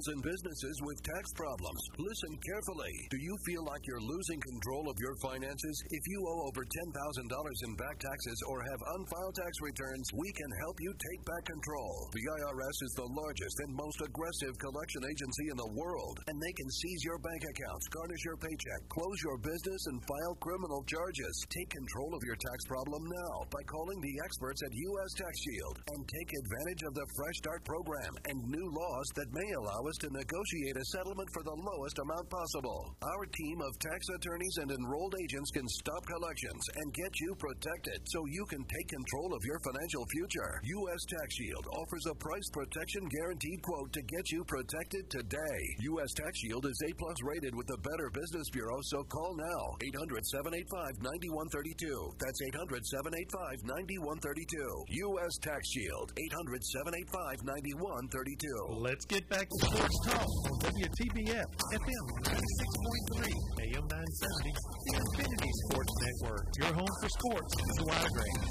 individuals and businesses with tax problems. Listen carefully. Do you feel like you're losing control of your finances? If you owe over $10,000 in back taxes or have unfiled tax returns, we can help you take back control. The IRS is the largest and most aggressive collection agency in the world, and they can seize your bank accounts, garnish your paycheck, close your business, and file criminal charges. Take control of your tax problem now by calling the experts at U.S. Tax Shield and take advantage of the Fresh Start program and new laws that may allow us to negotiate a settlement for the lowest amount possible. Our team of tax attorneys and enrolled agents can stop collections and get you protected so you can take control of your financial future. U.S. Tax Shield offers a price protection guaranteed quote to get you protected today. U.S. Tax Shield is A-plus rated with the Better Business Bureau, so call now. 800-785-9132. That's 800-785-9132. U.S. Tax Shield. 800-785-9132. Let's get back to Sports Talk on WTBF FM 96.3 AM 970, the Infinity Sports Network. Your home for sports is Wiregrain.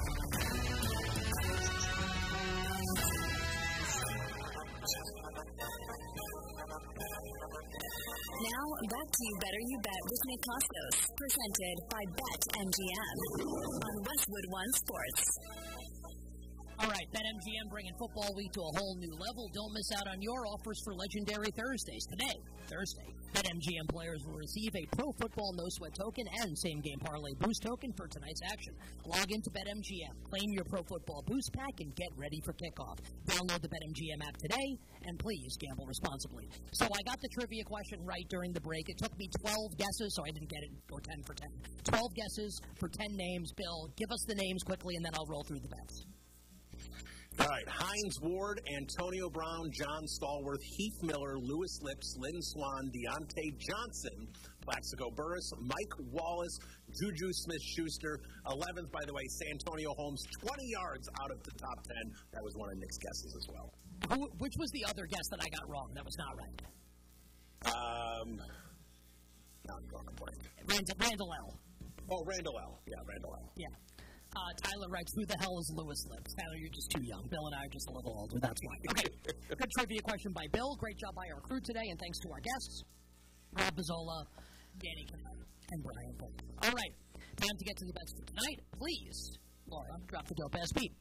Now, back to Better You Bet with Nick Costos, presented by BetMGM on Westwood One Sports. All right, BetMGM bringing football week to a whole new level. Don't miss out on your offers for Legendary Thursdays. Today, Thursday, BetMGM players will receive a Pro Football No Sweat token and Same Game Parlay Boost token for tonight's action. Log into BetMGM, claim your Pro Football Boost pack, and get ready for kickoff. Download the BetMGM app today, and please gamble responsibly. So I got the trivia question right during the break. It took me 12 guesses, so I didn't get it, or 10 for 10. 12 guesses for 10 names. Bill, give us the names quickly, and then I'll roll through the bets. All right, Hines Ward, Antonio Brown, John Stallworth, Heath Miller, Lewis Lips, Lynn Swan, Deontay Johnson, Plaxico Burress, Mike Wallace, Juju Smith-Schuster. 11th, by the way, Santonio Holmes, 20 yards out of the top 10. That was one of Nick's guesses as well. Which was the other guess that I got wrong? That was not right. Now I'm going to blank. Randall L. Oh, Randall L. Yeah, Randall L. Yeah. Tyler writes, who the hell is Lewis Lips? Tyler, you're just too young. Bill and I are just a little older. That's why. Okay. Good trivia question by Bill. Great job by our crew today, and thanks to our guests, Rob Bizzola, Danny Canale, and Brian Polk. All right. Time to get to the bets for tonight. Please, Laura, drop the dope ass beat.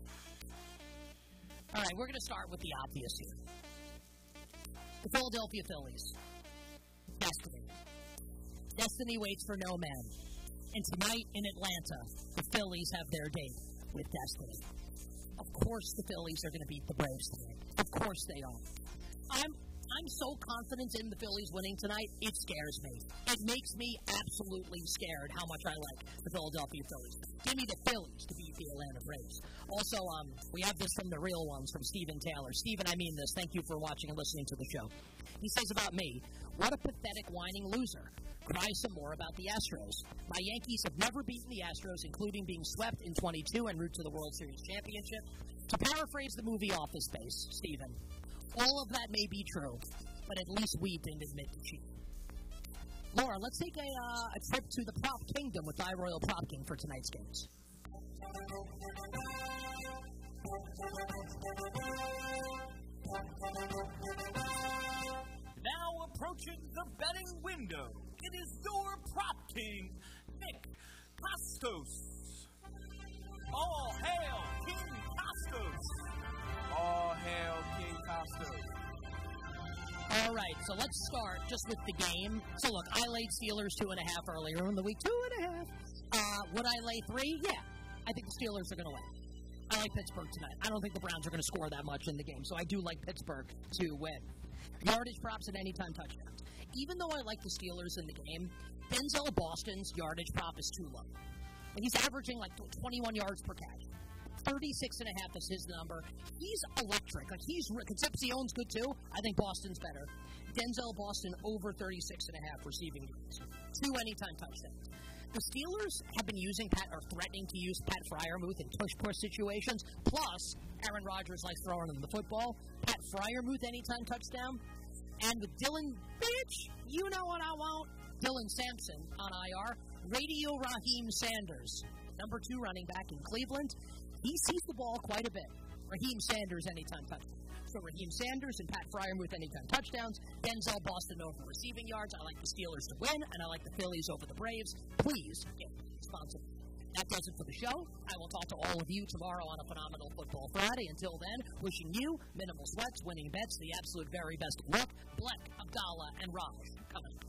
All right. We're going to start with the obvious here. The Philadelphia Phillies. Destiny. Destiny waits for no man. And tonight in Atlanta, the Phillies have their date with destiny. Of course the Phillies are going to beat the Braves tonight. Of course they are. I'm so confident in the Phillies winning tonight, it scares me. It makes me absolutely scared how much I like the Philadelphia Phillies. Give me the Phillies to beat the Atlanta Braves. Also, we have this from the real ones, from Stephen Taylor. Stephen, I mean this. Thank you for watching and listening to the show. He says about me, what a pathetic whining loser. Cry some more about the Astros. My Yankees have never beaten the Astros, including being swept in 22 en route to the World Series championship. To paraphrase the movie Office Space, Stephen, all of that may be true, but at least we didn't admit to cheating. Laura, let's take a trip to the Prop Kingdom with iRoyal Prop King for tonight's games. Now approaching the betting window, it is your Prop King, Nick Costos. All hail King Costos. All hail King Costos. All right, so let's start just with the game. So, look, I laid Steelers 2.5 earlier in the week. 2.5. Would I lay 3? Yeah. I think the Steelers are going to win. I like Pittsburgh tonight. I don't think the Browns are going to score that much in the game, so I do like Pittsburgh to win. Yardage props at anytime touchdowns. Even though I like the Steelers in the game, Denzel Boston's yardage prop is too low. And he's averaging like 21 yards per catch. 36.5 is his number. He's electric. Like Concepcion's good too. I think Boston's better. Denzel Boston over 36.5 receiving yards. 2 anytime touchdowns. The Steelers have been using threatening to use Pat Freiermuth in push situations. Plus, Aaron Rodgers likes throwing him the football. Pat Freiermuth anytime touchdown. And with Dylan, you know what I want. Dylan Sampson on IR. Radio Raheem Sanders, number 2 running back in Cleveland. He sees the ball quite a bit. Raheem Sanders anytime touchdown. So Raheem Sanders and Pat Freiermuth anytime touchdowns. Denzel Boston over receiving yards. I like the Steelers to win, and I like the Phillies over the Braves. Please get responsible. That does it for the show. I will talk to all of you tomorrow on a Phenomenal Football Friday. Until then, wishing you minimal sweats, winning bets, the absolute very best of luck. Black, Abdallah, and Raj coming.